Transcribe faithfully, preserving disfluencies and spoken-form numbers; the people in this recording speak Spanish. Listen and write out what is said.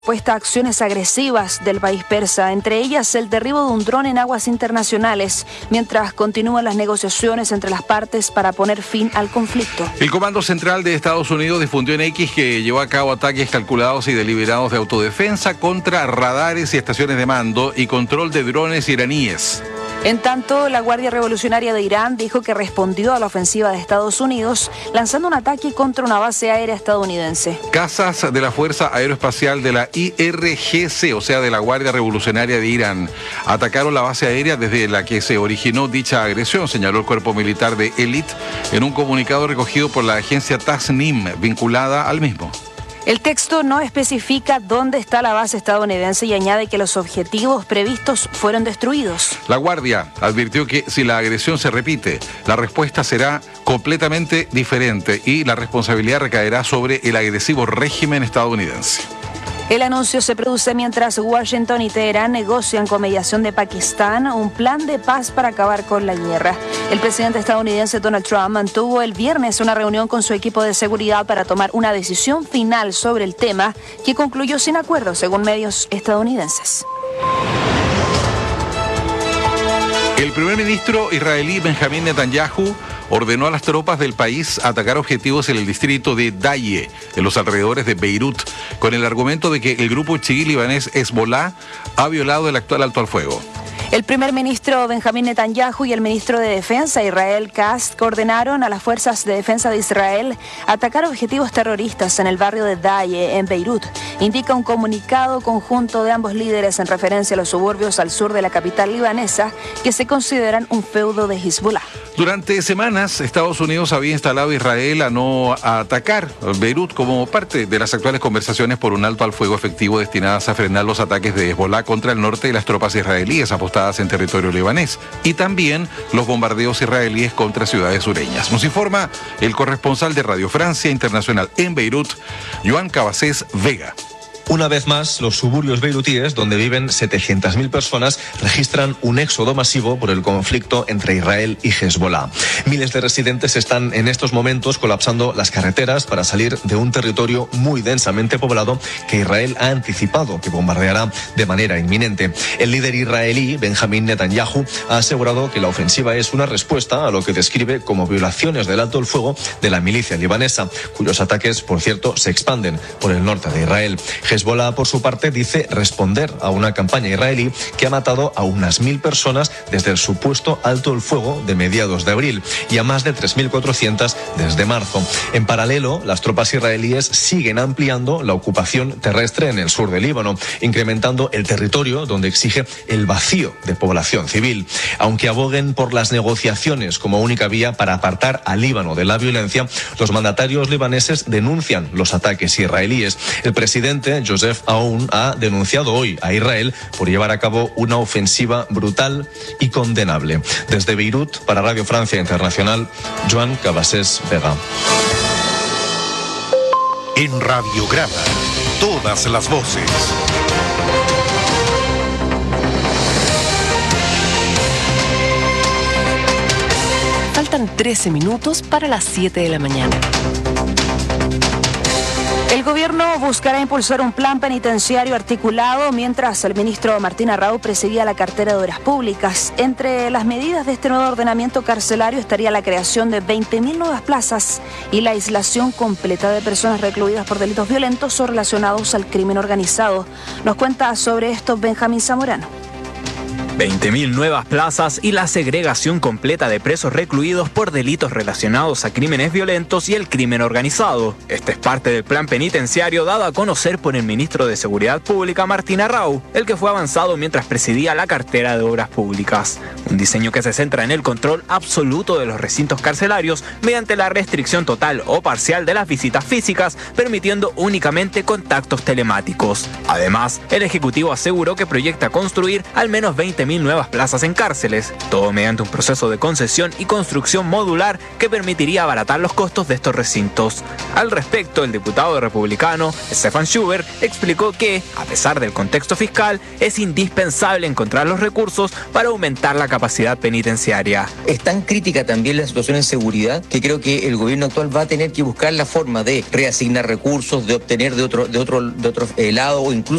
Puesta a acciones agresivas del país persa, entre ellas el derribo de un dron en aguas internacionales, mientras continúan las negociaciones entre las partes para poner fin al conflicto. El Comando Central de Estados Unidos difundió en X que llevó a cabo ataques calculados y deliberados de autodefensa contra radares y estaciones de mando y control de drones iraníes. En tanto, la Guardia Revolucionaria de Irán dijo que respondió a la ofensiva de Estados Unidos lanzando un ataque contra una base aérea estadounidense. Cazas de la Fuerza Aeroespacial de la I R G C, o sea, de la Guardia Revolucionaria de Irán, atacaron la base aérea desde la que se originó dicha agresión, señaló el cuerpo militar de élite en un comunicado recogido por la agencia Tasnim, vinculada al mismo. El texto no especifica dónde está la base estadounidense y añade que los objetivos previstos fueron destruidos. La Guardia advirtió que si la agresión se repite, la respuesta será completamente diferente y la responsabilidad recaerá sobre el agresivo régimen estadounidense. El anuncio se produce mientras Washington y Teherán negocian con mediación de Pakistán un plan de paz para acabar con la guerra. El presidente estadounidense Donald Trump mantuvo el viernes una reunión con su equipo de seguridad para tomar una decisión final sobre el tema, que concluyó sin acuerdo, según medios estadounidenses. El primer ministro israelí Benjamín Netanyahu ordenó a las tropas del país atacar objetivos en el distrito de Daye, en los alrededores de Beirut, con el argumento de que el grupo chií libanés Hezbollah ha violado el actual alto al fuego. El primer ministro Benjamín Netanyahu y el ministro de Defensa Israel Katz ordenaron a las fuerzas de defensa de Israel atacar objetivos terroristas en el barrio de Daye, en Beirut. Indica un comunicado conjunto de ambos líderes en referencia a los suburbios al sur de la capital libanesa que se consideran un feudo de Hezbollah. Durante semanas, Estados Unidos había instalado a Israel a no atacar Beirut como parte de las actuales conversaciones por un alto al fuego efectivo destinadas a frenar los ataques de Hezbollah contra el norte y las tropas israelíes apostadas en territorio libanés y también los bombardeos israelíes contra ciudades sureñas. Nos informa el corresponsal de Radio Francia Internacional en Beirut, Joan Cabasés Vega. Una vez más, los suburbios beirutíes, donde viven setecientas mil personas, registran un éxodo masivo por el conflicto entre Israel y Hezbollah. Miles de residentes están en estos momentos colapsando las carreteras para salir de un territorio muy densamente poblado que Israel ha anticipado que bombardeará de manera inminente. El líder israelí, Benjamín Netanyahu, ha asegurado que la ofensiva es una respuesta a lo que describe como violaciones del alto el fuego de la milicia libanesa, cuyos ataques, por cierto, se expanden por el norte de Israel. Hezbollah, por su parte, dice responder a una campaña israelí que ha matado a unas mil personas desde el supuesto alto el fuego de mediados de abril y a más de tres mil cuatrocientas desde marzo. En paralelo, las tropas israelíes siguen ampliando la ocupación terrestre en el sur del Líbano, incrementando el territorio donde exige el vacío de población civil. Aunque aboguen por las negociaciones como única vía para apartar al Líbano de la violencia, los mandatarios libaneses denuncian los ataques israelíes. El presidente Joseph Aoun ha denunciado hoy a Israel por llevar a cabo una ofensiva brutal y condenable. Desde Beirut, para Radio Francia Internacional, Joan Cabasés Vega. En Radiograma, todas las voces. Faltan trece minutos para las siete de la mañana. El gobierno buscará impulsar un plan penitenciario articulado mientras el ministro Martín Arrau presidía la cartera de Obras Públicas. Entre las medidas de este nuevo ordenamiento carcelario estaría la creación de veinte mil nuevas plazas y la aislación completa de personas recluidas por delitos violentos o relacionados al crimen organizado. Nos cuenta sobre esto Benjamín Zamorano. veinte mil nuevas plazas y la segregación completa de presos recluidos por delitos relacionados a crímenes violentos y el crimen organizado. Este es parte del plan penitenciario dado a conocer por el ministro de Seguridad Pública Martín Arrau, el que fue avanzado mientras presidía la cartera de Obras Públicas. Un diseño que se centra en el control absoluto de los recintos carcelarios mediante la restricción total o parcial de las visitas físicas, permitiendo únicamente contactos telemáticos. Además, el Ejecutivo aseguró que proyecta construir al menos veinte mil mil nuevas plazas en cárceles, todo mediante un proceso de concesión y construcción modular que permitiría abaratar los costos de estos recintos. Al respecto, el diputado republicano Stefan Schubert explicó que, a pesar del contexto fiscal, es indispensable encontrar los recursos para aumentar la capacidad penitenciaria. Es tan crítica también la situación en seguridad que creo que el gobierno actual va a tener que buscar la forma de reasignar recursos, de obtener de otro, de otro, de otro lado o incluso